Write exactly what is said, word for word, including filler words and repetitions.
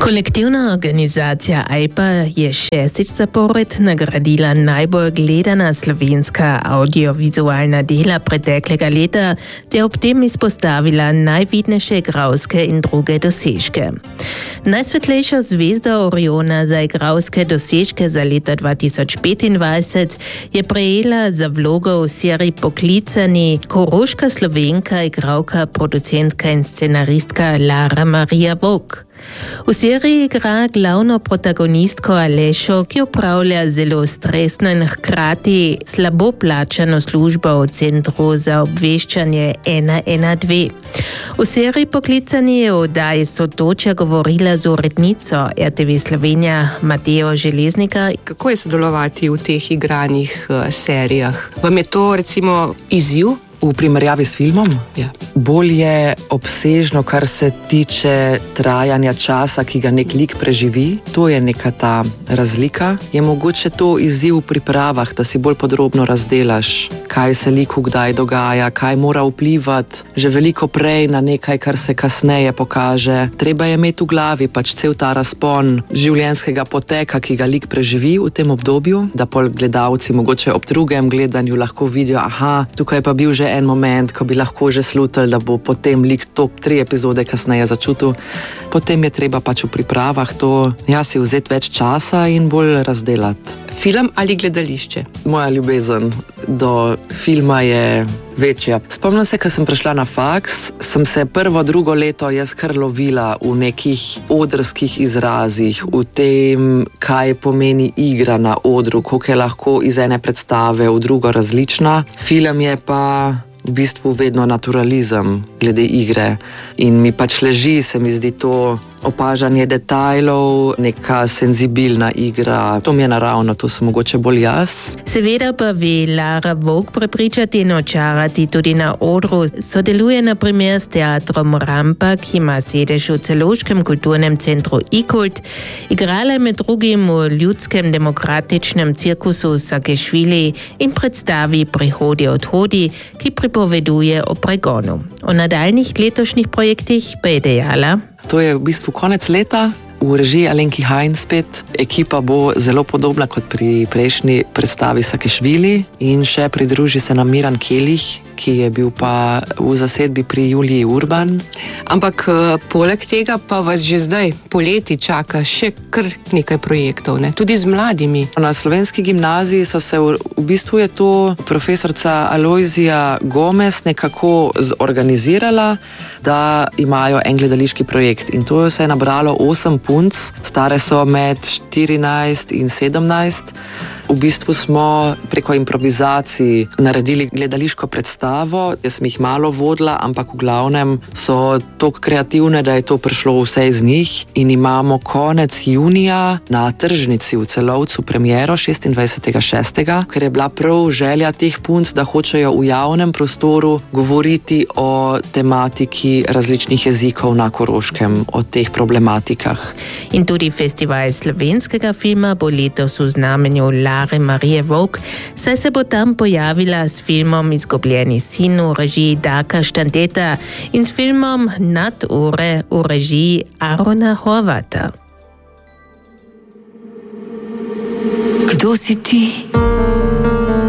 Kolektivna organizacija A I P A je šestič zapored nagradila najbolj gledana slovenska audiovizualna dela preteklega leta ter ob tem izpostavila najvidnejše igralske in druge dosežke. Najsvetlejša zvezda Oriona za igralske dosežke za leto dva tisoč petindvajset je prejela za vlogo v seriji Poklicani koroška Slovenka, igralka, producentka in scenaristka Lara Marija Vovk. V seriji igra glavno protagonistko Alešo, ki opravlja zelo stresno in hkrati slabo plačano službo v Centru za obveščanje ena ena dve. V seriji Poklicani je v oddaji Sotočja govorila z urednico R T V Slovenija Matejo Železnika. Kako je sodelovati v teh igranih uh, serijah? Vam je to recimo izziv? V primerjavi s filmom? Ja. Bolj je obsežno, kar se tiče trajanja časa, ki ga nek lik preživi. To je neka ta razlika. Je mogoče to izziv v pripravah, da si bolj podrobno razdelaš, kaj se liku kdaj dogaja, kaj mora vplivati že veliko prej na nekaj, kar se kasneje pokaže. Treba je imeti v glavi pač cel ta razpon življenjskega poteka, ki ga lik preživi v tem obdobju, da pol gledalci mogoče ob drugem gledanju lahko vidijo, aha, tukaj pa bil že en moment, ko bi lahko že slutil, da bo potem lik to tri epizode kasneje začutil. Potem je treba pač v pripravah to, ja, si vzeti več časa in bolj razdelati. Film ali gledališče? Moja ljubezen do filma je večja. Spomnim se, ko sem prišla na faks, sem se prvo, drugo leto jaz kar lovila v nekih odrskih izrazih, v tem, kaj pomeni igra na odru, koliko je lahko iz ene predstave v drugo različna. Film je pa v bistvu vedno naturalizem glede igre in mi pač leži, se mi zdi to opažanje detajlov, neka senzibilna igra. To mi je naravno, to sem mogoče bolj jaz. Seveda pa ve Lara Vovk prepričati in očarati tudi na odru. Sodeluje na primer s teatrom Rampa, ki ima sedež v Celovškem kulturnem centru Ikult. Igrala je med drugim v ljudskem demokratičnem cirkusu Sakešvili in predstavi Prihodi odhodi, ki pripoveduje o pregonu. O nadaljnih letošnjih projektih pa je dejala: To je v bistvu konec leta, v režiji Alenki Hajn spet. Ekipa bo zelo podobna kot pri prejšnji predstavi Sakešvili in še pridruži se nam Miran Kelih, ki je bil pa v zasedbi pri Juliji Urban. Ampak poleg tega pa vas že zdaj poleti čaka še kar nekaj projektov, ne? Tudi z mladimi. Na Slovenski gimnaziji so se, v, v bistvu je to profesorca Alojzija Gomez nekako zorganizirala, da imajo en gledališki projekt in to se je nabralo osem punc, stare so med štirinajst in sedemnajst. V bistvu smo preko improvizacij naredili gledališko predstavo. Jaz sem jih malo vodila, ampak v glavnem so toliko kreativne, da je to prišlo vse iz njih. In imamo konec junija na tržnici v Celovcu premiero šestindvajsetega šestega, ker je bila prav želja teh punc, da hočejo v javnem prostoru govoriti o tematiki različnih jezikov na Koroškem, o teh problematikah. In tudi festival slovenskega filma bo letos v znamenju Lare Marije Vovk, saj se bo tam pojavila s filmom Izgubljeni sin v režiji Darka Štanteta in s filmom Nad ure v režiji Arona Horvata. Kdo si ti?